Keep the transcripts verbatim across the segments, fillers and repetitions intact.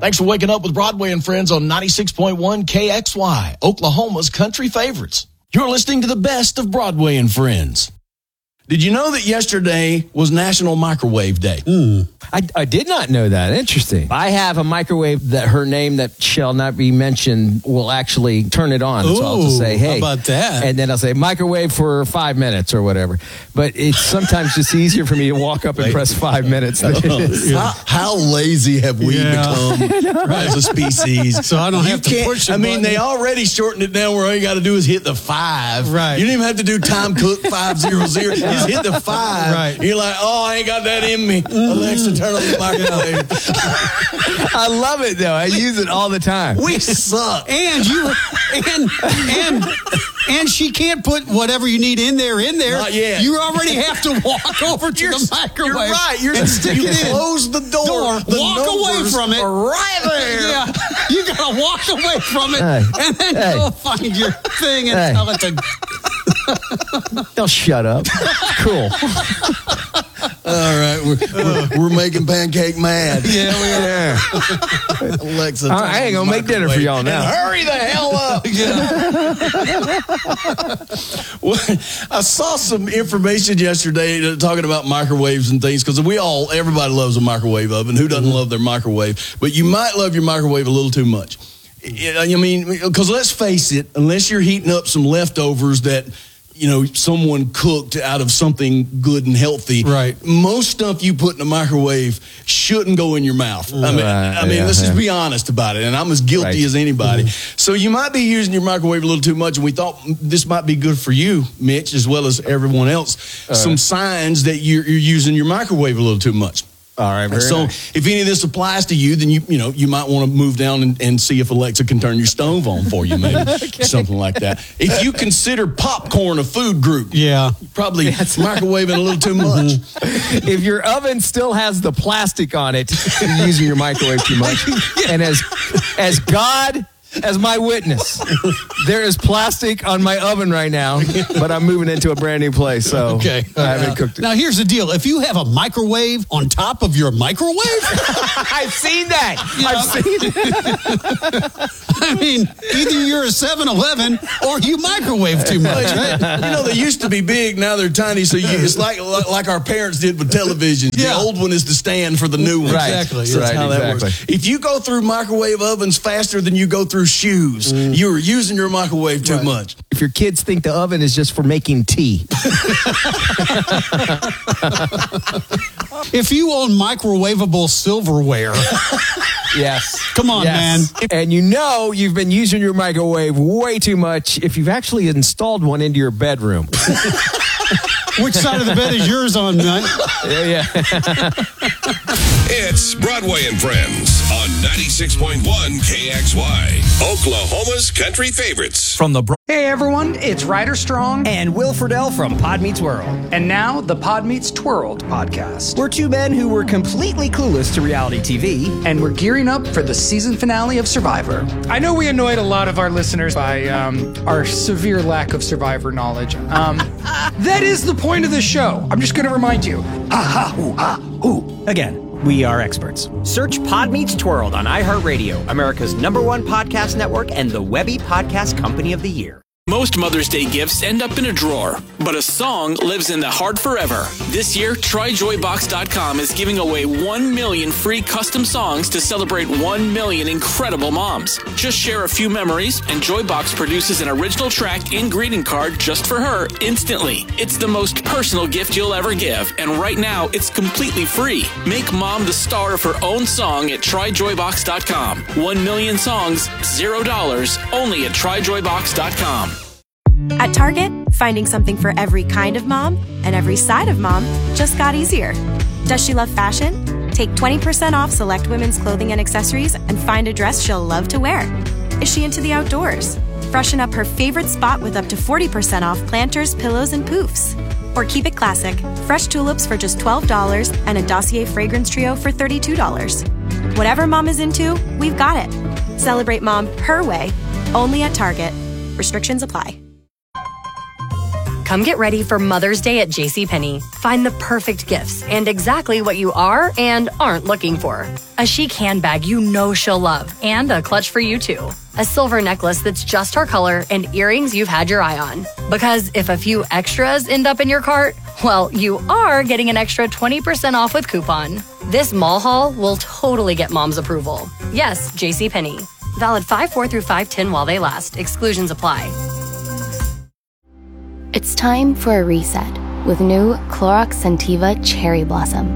Thanks for waking up with Broadway and Friends on ninety-six point one K X Y, Oklahoma's country favorites. You're listening to the best of Broadway and Friends. Did you know that yesterday was National Microwave Day? Mm. I, I did not know that. Interesting. I have a microwave that her name that shall not be mentioned will actually turn it on. Ooh, so I'll just say, hey. how about that? And then I'll say microwave for five minutes or whatever. But it's sometimes just easier for me to walk up and press five minutes than it is. How, how lazy have we Yeah. become as a species? So I don't You have to can't- push a I mean, button. they already shortened it down where all you got to do is hit the five. Right. You don't even have to do time cook five zero zero. You just hit the five. Right. You're like, oh, I ain't got that in me. Alexa, turn on the microwave. I love it, though. I use it all the time. We suck. And you and and and she can't put whatever you need in there in there. Not yet. You already have to walk over to You're, the microwave. you're right. You're and stick you it in. close the door. Door, The walk away numbers from it. are right there. Yeah, you gotta walk away from it Hey. and then Hey. go find your thing and Hey. tell it to. Don't shut up. Cool. All right, we're, we're, we're making Pancake mad. Yeah, we are. Alexa, All right, I ain't gonna make dinner for y'all now. And hurry the hell up. Well, I saw some information yesterday talking about microwaves and things because we all, everybody loves a microwave oven. Who doesn't love their microwave? But you might love your microwave a little too much. I mean, because let's face it, unless you're heating up some leftovers that, you know, someone cooked out of something good and healthy. Right. Most stuff you put in the microwave shouldn't go in your mouth. I mean, Right, I mean, yeah, let's just yeah. be honest about it. And I'm as guilty Right. as anybody. So you might be using your microwave a little too much. And we thought this might be good for you, Mitch, as well as everyone else. Some signs that you're, you're using your microwave a little too much. All right, very So nice. if any of this applies to you, then you you know you might want to move down and, and see if Alexa can turn your stove on for you, maybe something like that. If you consider popcorn a food group, Yeah. probably microwaving a little too much. If your oven still has the plastic on it, you're using your microwave too much. And as as God as my witness, there is plastic on my oven right now, but I'm moving into a brand new place, so Okay. I haven't cooked it. Now here's the deal: if you have a microwave on top of your microwave, I've seen that. I've seen it. I mean, either you're a seven eleven or you microwave too much, right? You know, they used to be big, now they're tiny, so you, it's like like our parents did with televisions. Yeah. The old one is the stand for the new one. Right. Exactly. So that's Right, how that exactly. works. If you go through microwave ovens faster than you go through shoes, Mm. you're using your microwave too much. If your kids think the oven is just for making tea, If you own microwavable silverware, yes. come on, Yes. man. And you know you've been using your microwave way too much if you've actually installed one into your bedroom. Which side of the bed is yours on, man? Yeah, yeah. It's Broadway and Friends on ninety-six point one K X Y, Oklahoma's country favorites. From the Hey everyone, it's Ryder Strong and Will Friedle from Pod Meets World. and now the Pod Meets Twirled podcast. We're two men who were completely clueless to reality T V. And we're gearing up for the season finale of Survivor. I know we annoyed a lot of our listeners by um, our severe lack of Survivor knowledge. Um, that is the point of the show. I'm just going to remind you. Aha, ooh, ah, ooh. Again, we are experts. Search Pod Meets Twirled on iHeartRadio, America's number one podcast network and the Webby Podcast Company of the Year. Most Mother's Day gifts end up in a drawer, but a song lives in the heart forever. This year, Try Joy Box dot com is giving away one million free custom songs to celebrate one million incredible moms. Just share a few memories, and Joybox produces an original track and greeting card just for her instantly. It's the most personal gift you'll ever give, and right now, it's completely free. Make mom the star of her own song at Try Joy Box dot com. One million songs, zero dollars, only at Try Joy Box dot com. At Target, finding something for every kind of mom and every side of mom just got easier. Does she love fashion? Take twenty percent off select women's clothing and accessories and find a dress she'll love to wear. Is she into the outdoors? Freshen up her favorite spot with up to forty percent off planters, pillows, and poofs. Or keep it classic, fresh tulips for just twelve dollars and a Dossier fragrance trio for thirty-two dollars. Whatever mom is into, we've got it. Celebrate mom her way, only at Target. Restrictions apply. Come get ready for Mother's Day at JCPenney. Find the perfect gifts and exactly what you are and aren't looking for. A chic handbag you know she'll love, and a clutch for you too. A silver necklace that's just her color, and earrings you've had your eye on. Because if a few extras end up in your cart, well, you are getting an extra twenty percent off with coupon. This mall haul will totally get mom's approval. Yes, JCPenney. Valid five four through five ten while they last. Exclusions apply. It's time for a reset with new Clorox Scentiva Cherry Blossom.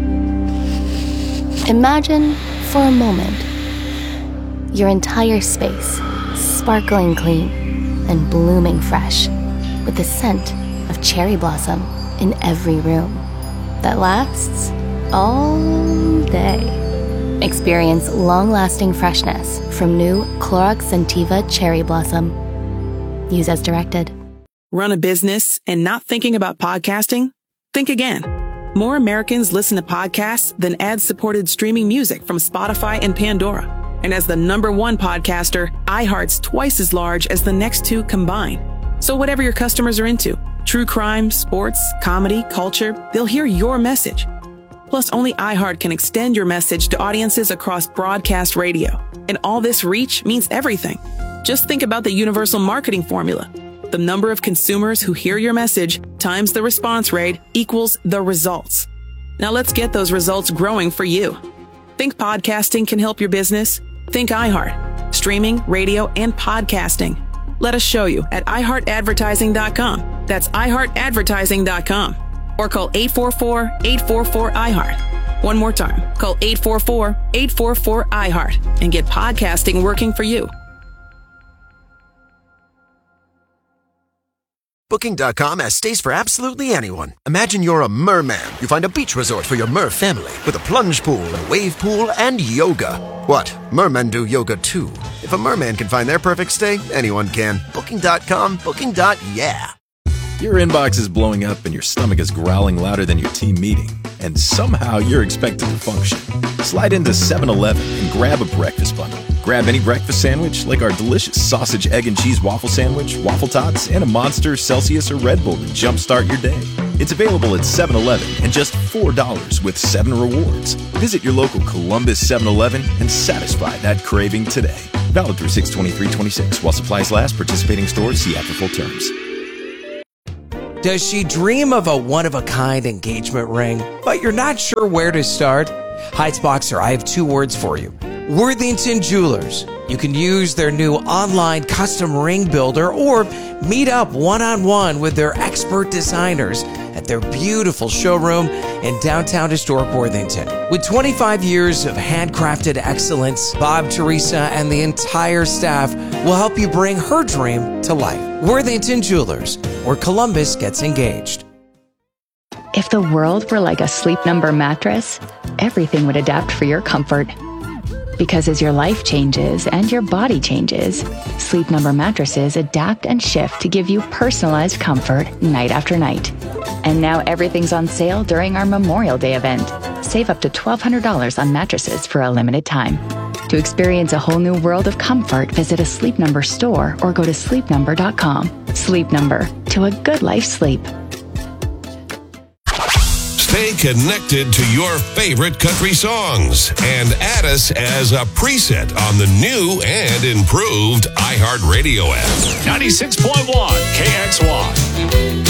Imagine, for a moment, your entire space sparkling clean and blooming fresh with the scent of cherry blossom in every room that lasts all day. Experience long-lasting freshness from new Clorox Scentiva Cherry Blossom. Use as directed. Run a business and not thinking about podcasting? Think again. More Americans listen to podcasts than ad-supported streaming music from Spotify and Pandora. And as the number one podcaster, iHeart's twice as large as the next two combined. So whatever your customers are into, true crime, sports, comedy, culture, they'll hear your message. Plus, only iHeart can extend your message to audiences across broadcast radio. And all this reach means everything. Just think about the universal marketing formula. The number of consumers who hear your message times the response rate equals the results. Now let's get those results growing for you. Think podcasting can help your business? Think iHeart. Streaming, radio, and podcasting. Let us show you at i heart advertising dot com. That's i heart advertising dot com. Or call eight four four, eight four four, I heart. One more time. Call eight four four, eight four four, I heart and get podcasting working for you. Booking dot com has stays for absolutely anyone. Imagine you're a merman. You find a beach resort for your mer family with a plunge pool, a wave pool, and yoga. What? Mermen do yoga too. If a merman can find their perfect stay, anyone can. Booking dot com, booking. Yeah. Your inbox is blowing up and your stomach is growling louder than your team meeting. And somehow you're expected to function. Slide into seven eleven and grab a breakfast bundle. Grab any breakfast sandwich like our delicious sausage, egg, and cheese waffle sandwich, waffle tots, and a Monster, Celsius, or Red Bull to jumpstart your day. It's available at seven eleven and just four dollars with seven rewards. Visit your local Columbus seven eleven and satisfy that craving today. Valid through six twenty-three twenty-six. While supplies last, participating stores see after full terms. Does she dream of a one-of-a-kind engagement ring, but you're not sure where to start? Heights Boxer, I have two words for you. Worthington Jewelers. You can use their new online custom ring builder or meet up one-on-one with their expert designers at their beautiful showroom in downtown historic Worthington. With twenty-five years of handcrafted excellence, Bob, Teresa, and the entire staff will help you bring her dream to life. Worthington Jewelers, where Columbus gets engaged. If the world were like a Sleep Number mattress, everything would adapt for your comfort. Because as your life changes and your body changes, Sleep Number mattresses adapt and shift to give you personalized comfort night after night. And now everything's on sale during our Memorial Day event. Save up to twelve hundred dollars on mattresses for a limited time. To experience a whole new world of comfort, visit a Sleep Number store or go to sleep number dot com. Sleep Number, to a good life sleep. Stay connected to your favorite country songs and add us as a preset on the new and improved iHeartRadio app. ninety-six point one K X Y.